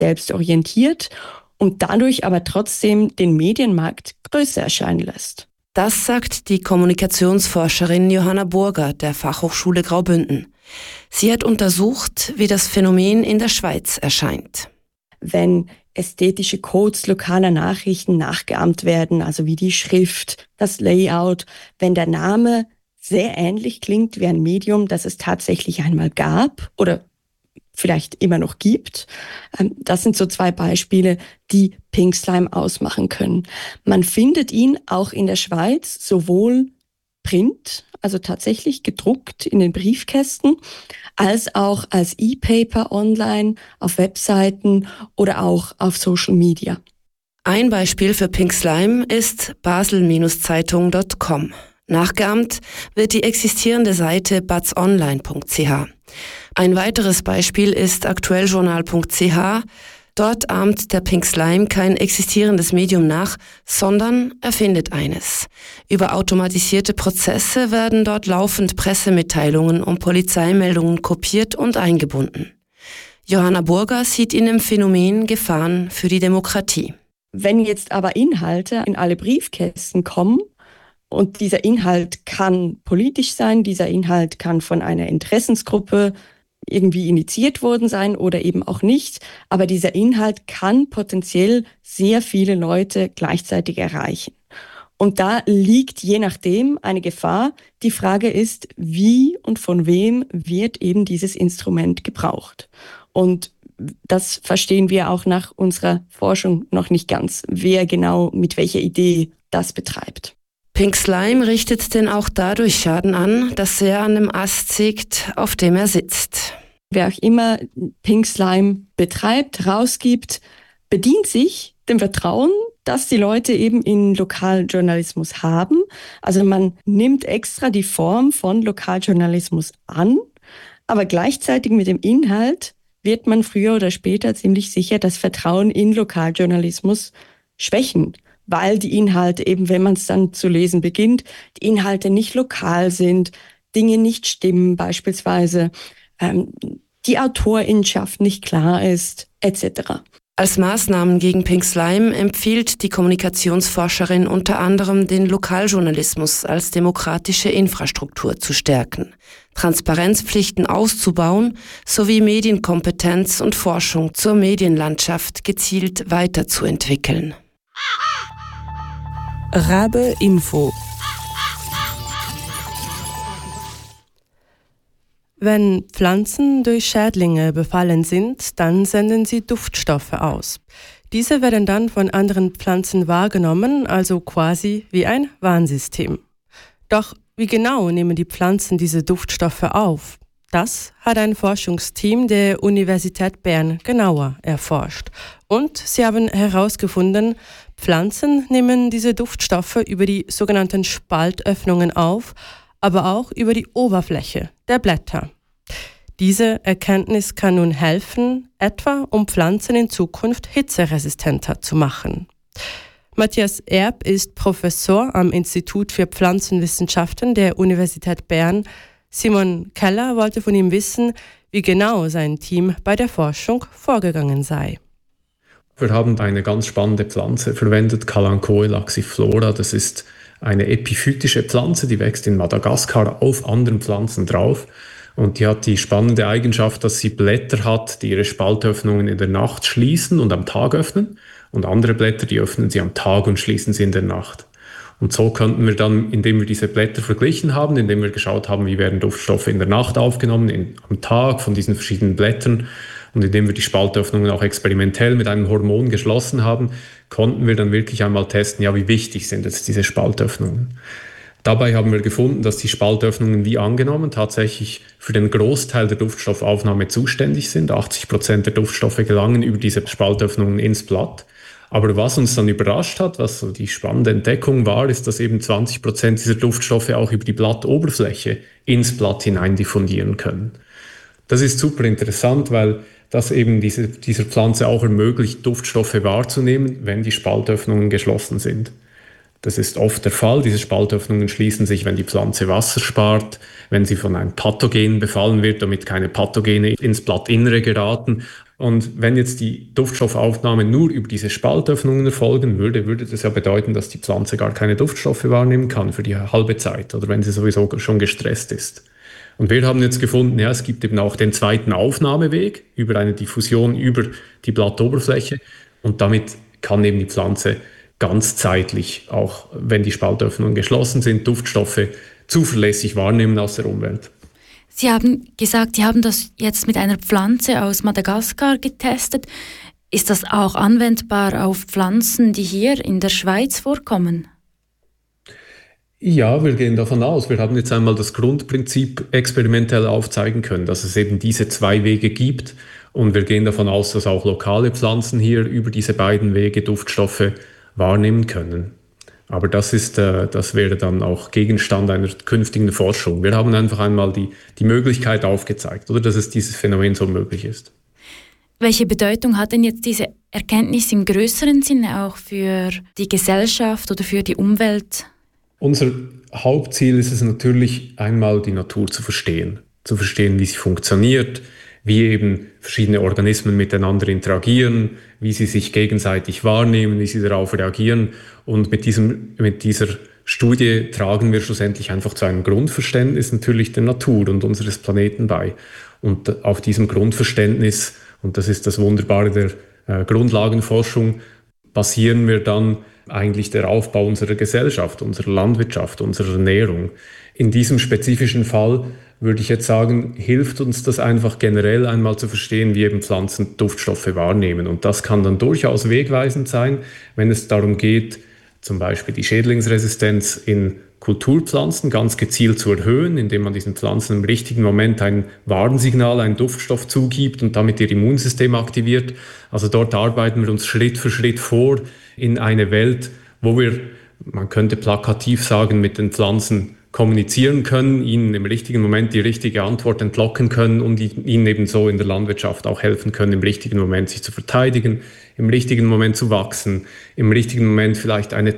selbst orientiert und dadurch aber trotzdem den Medienmarkt größer erscheinen lässt. Das sagt die Kommunikationsforscherin Johanna Burger der Fachhochschule Graubünden. Sie hat untersucht, wie das Phänomen in der Schweiz erscheint. Wenn ästhetische Codes lokaler Nachrichten nachgeahmt werden, also wie die Schrift, das Layout, wenn der Name sehr ähnlich klingt wie ein Medium, das es tatsächlich einmal gab oder vielleicht immer noch gibt. Das sind so 2 Beispiele, die Pink Slime ausmachen können. Man findet ihn auch in der Schweiz sowohl Print, also tatsächlich gedruckt in den Briefkästen, als auch als E-Paper online, auf Webseiten oder auch auf Social Media. Ein Beispiel für Pink Slime ist basel-zeitung.com. Nachgeahmt wird die existierende Seite batzonline.ch. Ein weiteres Beispiel ist aktuelljournal.ch. Dort ahmt der Pink Slime kein existierendes Medium nach, sondern erfindet eines. Über automatisierte Prozesse werden dort laufend Pressemitteilungen und Polizeimeldungen kopiert und eingebunden. Johanna Burger sieht in dem Phänomen Gefahren für die Demokratie. Wenn jetzt aber Inhalte in alle Briefkästen kommen, und dieser Inhalt kann politisch sein, dieser Inhalt kann von einer Interessensgruppe irgendwie initiiert worden sein oder eben auch nicht. Aber dieser Inhalt kann potenziell sehr viele Leute gleichzeitig erreichen. Und da liegt je nachdem eine Gefahr. Die Frage ist, wie und von wem wird eben dieses Instrument gebraucht? Und das verstehen wir auch nach unserer Forschung noch nicht ganz, wer genau mit welcher Idee das betreibt. Pink Slime richtet denn auch dadurch Schaden an, dass er an dem Ast sägt, auf dem er sitzt. Wer auch immer Pink Slime betreibt, rausgibt, bedient sich dem Vertrauen, das die Leute eben in Lokaljournalismus haben. Also man nimmt extra die Form von Lokaljournalismus an, aber gleichzeitig mit dem Inhalt wird man früher oder später ziemlich sicher das Vertrauen in Lokaljournalismus schwächen, weil die Inhalte eben, wenn man es dann zu lesen beginnt, die Inhalte nicht lokal sind, Dinge nicht stimmen beispielsweise, die Autorinnenschaft nicht klar ist, etc. Als Maßnahmen gegen Pink Slime empfiehlt die Kommunikationsforscherin unter anderem, den Lokaljournalismus als demokratische Infrastruktur zu stärken, Transparenzpflichten auszubauen sowie Medienkompetenz und Forschung zur Medienlandschaft gezielt weiterzuentwickeln. Rabe Info. Wenn Pflanzen durch Schädlinge befallen sind, dann senden sie Duftstoffe aus. Diese werden dann von anderen Pflanzen wahrgenommen, also quasi wie ein Warnsystem. Doch wie genau nehmen die Pflanzen diese Duftstoffe auf? Das hat ein Forschungsteam der Universität Bern genauer erforscht. Und sie haben herausgefunden, Pflanzen nehmen diese Duftstoffe über die sogenannten Spaltöffnungen auf, aber auch über die Oberfläche der Blätter. Diese Erkenntnis kann nun helfen, etwa um Pflanzen in Zukunft hitzeresistenter zu machen. Matthias Erb ist Professor am Institut für Pflanzenwissenschaften der Universität Bern. Simon Keller wollte von ihm wissen, wie genau sein Team bei der Forschung vorgegangen sei. Wir haben eine ganz spannende Pflanze verwendet, Kalanchoe laxiflora. Das ist eine epiphytische Pflanze, die wächst in Madagaskar auf anderen Pflanzen drauf. Und die hat die spannende Eigenschaft, dass sie Blätter hat, die ihre Spaltöffnungen in der Nacht schließen und am Tag öffnen. Und andere Blätter, die öffnen sie am Tag und schließen sie in der Nacht. Und so konnten wir dann, indem wir diese Blätter verglichen haben, indem wir geschaut haben, wie werden Duftstoffe in der Nacht aufgenommen, am Tag von diesen verschiedenen Blättern, und indem wir die Spaltöffnungen auch experimentell mit einem Hormon geschlossen haben, konnten wir dann wirklich einmal testen, ja, wie wichtig sind jetzt diese Spaltöffnungen. Dabei haben wir gefunden, dass die Spaltöffnungen wie angenommen tatsächlich für den Großteil der Duftstoffaufnahme zuständig sind. 80% der Duftstoffe gelangen über diese Spaltöffnungen ins Blatt. Aber was uns dann überrascht hat, was so die spannende Entdeckung war, ist, dass eben 20% dieser Duftstoffe auch über die Blattoberfläche ins Blatt hinein diffundieren können. Das ist super interessant, weil das eben dieser Pflanze auch ermöglicht, Duftstoffe wahrzunehmen, wenn die Spaltöffnungen geschlossen sind. Das ist oft der Fall. Diese Spaltöffnungen schließen sich, wenn die Pflanze Wasser spart, wenn sie von einem Pathogen befallen wird, damit keine Pathogene ins Blattinnere geraten. Und wenn jetzt die Duftstoffaufnahme nur über diese Spaltöffnungen erfolgen würde, würde das ja bedeuten, dass die Pflanze gar keine Duftstoffe wahrnehmen kann für die halbe Zeit oder wenn sie sowieso schon gestresst ist. Und wir haben jetzt gefunden, ja, es gibt eben auch den zweiten Aufnahmeweg über eine Diffusion über die Blattoberfläche und damit kann eben die Pflanze ganzzeitlich, auch wenn die Spaltöffnungen geschlossen sind, Duftstoffe zuverlässig wahrnehmen aus der Umwelt. Sie haben gesagt, Sie haben das jetzt mit einer Pflanze aus Madagaskar getestet. Ist das auch anwendbar auf Pflanzen, die hier in der Schweiz vorkommen? Ja, wir gehen davon aus. Wir haben jetzt einmal das Grundprinzip experimentell aufzeigen können, dass es eben diese zwei Wege gibt. Und wir gehen davon aus, dass auch lokale Pflanzen hier über diese beiden Wege Duftstoffe wahrnehmen können. Aber das wäre dann auch Gegenstand einer künftigen Forschung. Wir haben einfach einmal die Möglichkeit aufgezeigt, oder dass es dieses Phänomen so möglich ist. Welche Bedeutung hat denn jetzt diese Erkenntnis im größeren Sinne auch für die Gesellschaft oder für die Umwelt? Unser Hauptziel ist es natürlich, einmal die Natur zu verstehen, wie sie funktioniert, wie eben verschiedene Organismen miteinander interagieren, wie sie sich gegenseitig wahrnehmen, wie sie darauf reagieren. Und mit dieser Studie tragen wir schlussendlich einfach zu einem Grundverständnis natürlich der Natur und unseres Planeten bei. Und auf diesem Grundverständnis, und das ist das Wunderbare der Grundlagenforschung, basieren wir dann eigentlich der Aufbau unserer Gesellschaft, unserer Landwirtschaft, unserer Ernährung. In diesem spezifischen Fall würde ich jetzt sagen, hilft uns das einfach generell einmal zu verstehen, wie eben Pflanzen Duftstoffe wahrnehmen. Und das kann dann durchaus wegweisend sein, wenn es darum geht, zum Beispiel die Schädlingsresistenz in Kulturpflanzen ganz gezielt zu erhöhen, indem man diesen Pflanzen im richtigen Moment ein Warnsignal, einen Duftstoff zugibt und damit ihr Immunsystem aktiviert. Also dort arbeiten wir uns Schritt für Schritt vor in eine Welt, wo wir, man könnte plakativ sagen, mit den Pflanzen kommunizieren können, ihnen im richtigen Moment die richtige Antwort entlocken können und ihnen eben so in der Landwirtschaft auch helfen können, im richtigen Moment sich zu verteidigen, im richtigen Moment zu wachsen, im richtigen Moment vielleicht eine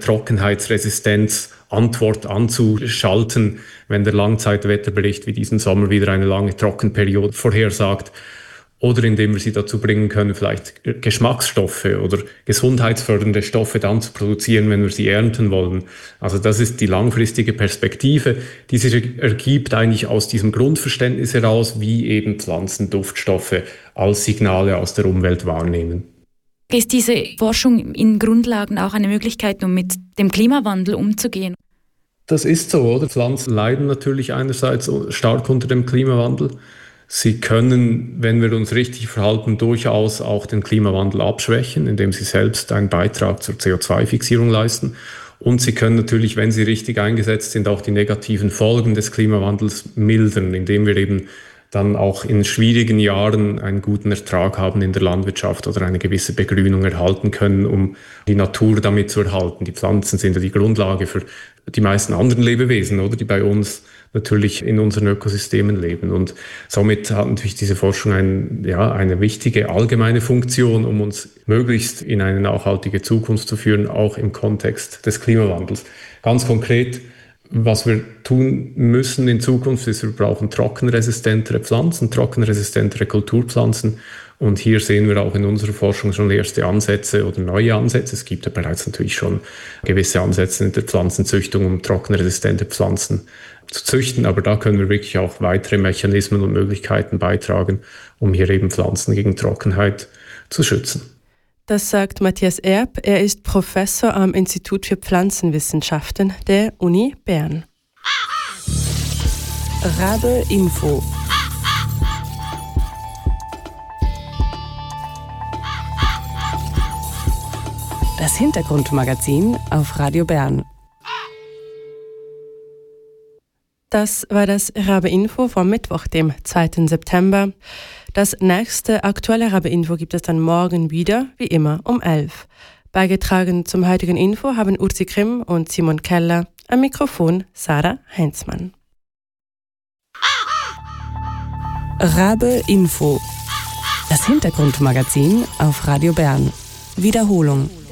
Trockenheitsresistenz-Antwort anzuschalten, wenn der Langzeitwetterbericht wie diesen Sommer wieder eine lange Trockenperiode vorhersagt. Oder indem wir sie dazu bringen können, vielleicht Geschmacksstoffe oder gesundheitsfördernde Stoffe dann zu produzieren, wenn wir sie ernten wollen. Also das ist die langfristige Perspektive, die sich ergibt eigentlich aus diesem Grundverständnis heraus, wie eben Pflanzen Duftstoffe als Signale aus der Umwelt wahrnehmen. Ist diese Forschung in Grundlagen auch eine Möglichkeit, um mit dem Klimawandel umzugehen? Das ist so, oder? Pflanzen leiden natürlich einerseits stark unter dem Klimawandel. Sie können, wenn wir uns richtig verhalten, durchaus auch den Klimawandel abschwächen, indem sie selbst einen Beitrag zur CO2-Fixierung leisten. Und sie können natürlich, wenn sie richtig eingesetzt sind, auch die negativen Folgen des Klimawandels mildern, indem wir eben dann auch in schwierigen Jahren einen guten Ertrag haben in der Landwirtschaft oder eine gewisse Begrünung erhalten können, um die Natur damit zu erhalten. Die Pflanzen sind ja die Grundlage für die meisten anderen Lebewesen, oder, die bei uns natürlich in unseren Ökosystemen leben. Und somit hat natürlich diese Forschung eine wichtige allgemeine Funktion, um uns möglichst in eine nachhaltige Zukunft zu führen, auch im Kontext des Klimawandels. Ganz konkret, was wir tun müssen in Zukunft, ist, wir brauchen trockenresistentere Pflanzen, trockenresistentere Kulturpflanzen. Und hier sehen wir auch in unserer Forschung schon erste Ansätze oder neue Ansätze. Es gibt ja bereits natürlich schon gewisse Ansätze in der Pflanzenzüchtung, um trockenresistente Pflanzen zu züchten. Aber da können wir wirklich auch weitere Mechanismen und Möglichkeiten beitragen, um hier eben Pflanzen gegen Trockenheit zu schützen. Das sagt Matthias Erb. Er ist Professor am Institut für Pflanzenwissenschaften der Uni Bern. Rabe Info. Das Hintergrundmagazin auf Radio Bern. Das war das Rabe Info vom Mittwoch, dem 2. September. Das nächste aktuelle Rabe Info gibt es dann morgen wieder, wie immer, um 11. Beigetragen zum heutigen Info haben Ursi Grimm und Simon Keller, am Mikrofon Sarah Heinzmann. Rabe Info. Das Hintergrundmagazin auf Radio Bern. Wiederholung.